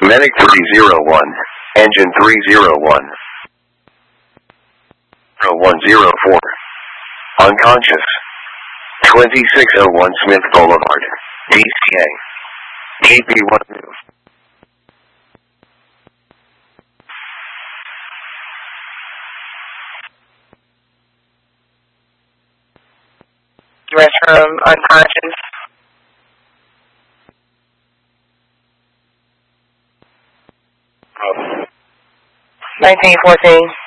Medic 301. Engine 301. 0104. Unconscious. 2601 Smith Boulevard. DCA. KP1 News. Restroom, unconscious. 1914.